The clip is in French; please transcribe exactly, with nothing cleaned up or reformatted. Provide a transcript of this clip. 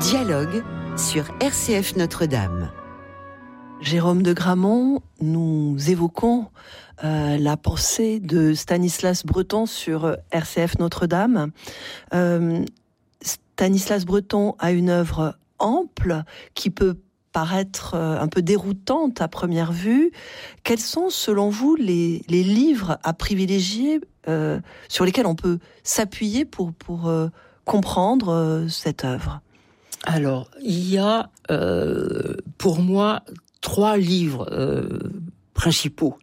Dialogue sur R C F Notre-Dame. Jérôme de Gramont, nous évoquons euh, la pensée de Stanislas Breton sur R C F Notre-Dame. Euh, Stanislas Breton a une œuvre ample qui peut paraître un peu déroutante à première vue. Quels sont, selon vous, les, les livres à privilégier euh, sur lesquels on peut s'appuyer pour, pour euh, comprendre euh, cette œuvre ? Alors, il y a, euh, pour moi, trois livres euh, principaux